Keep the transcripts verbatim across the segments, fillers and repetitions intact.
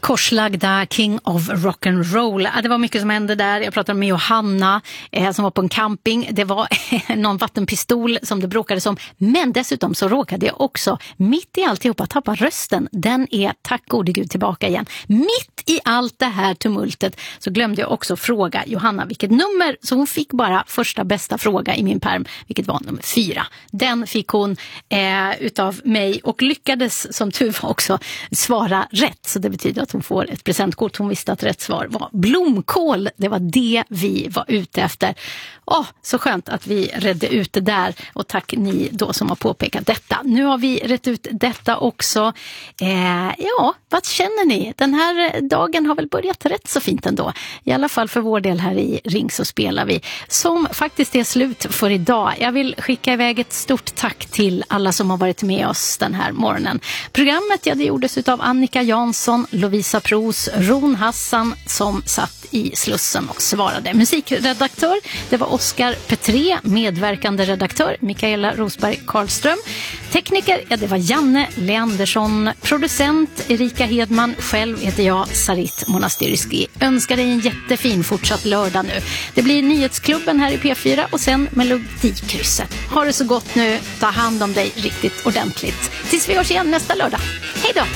Korslagda King of Rock'n'Roll. Det var mycket som hände där. Jag pratade med Johanna eh, som var på en camping. Det var någon vattenpistol som det bråkades om. Men dessutom så råkade jag också mitt i alltihopa tappa rösten. Den är tack gode Gud tillbaka igen. Mitt i allt det här tumultet så glömde jag också fråga Johanna vilket nummer. Så hon fick bara första bästa fråga i min perm, vilket var nummer fyra. Den fick hon eh, utav mig och lyckades som tur var också svara rätt. Så det betyder att hon får ett presentkort. Hon visste att rätt svar var blomkål. Det var det vi var ute efter. Åh, så skönt att vi redde ut det där. Och tack ni då som har påpekat detta. Nu har vi rätt ut detta också. Eh, ja, vad känner ni? Den här dagen har väl börjat rätt så fint ändå. I alla fall för vår del här i Ring så spelar vi. Som faktiskt är slut för idag. Jag vill skicka iväg ett stort tack till alla som har varit med oss den här morgonen. Programmet ja, det gjordes utav Annika Jansson, Lovisa Pros, Ron Hassan som satt i Slussen och svarade. Musikredaktör, det var Oskar Petré, medverkande redaktör Mikaela Rosberg Karlström. Tekniker, ja det var Janne Leandersson. Producent Erika Hedman. Själv heter jag Sarit Monastyrsky. Önskar dig en jättefin fortsatt lördag nu. Det blir Nyhetsklubben här i P fyra och sen Melodikrysset. Ha det så gott nu. Ta hand om dig riktigt ordentligt. Tills vi hörs igen nästa lördag. Hej då!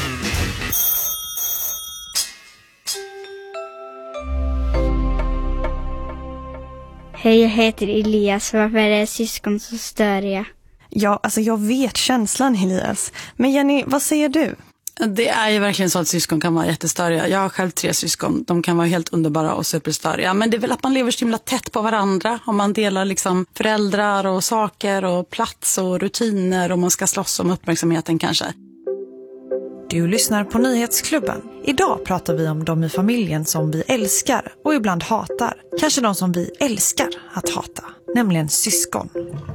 Hej, jag heter Elias. Varför är syskon så störiga? Ja, alltså jag vet känslan, Elias. Men Jenny, vad säger du? Det är ju verkligen så att syskon kan vara jättestöriga. Jag har själv tre syskon. De kan vara helt underbara och superstöriga. Men det är väl att man lever så himla tätt på varandra. Om man delar liksom föräldrar och saker och plats och rutiner. Och man ska slåss om uppmärksamheten kanske. Du lyssnar på Nyhetsklubben. Idag pratar vi om de i familjen som vi älskar och ibland hatar. Kanske de som vi älskar att hata, nämligen syskon.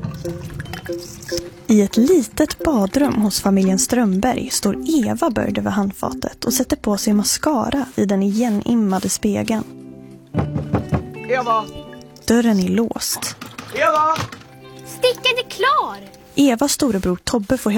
I ett litet badrum hos familjen Strömberg står Eva böjd över handfatet och sätter på sig mascara i den igenimmade spegeln. Eva! Dörren är låst. Eva! Stickan är klar! Evas storebror Tobbe får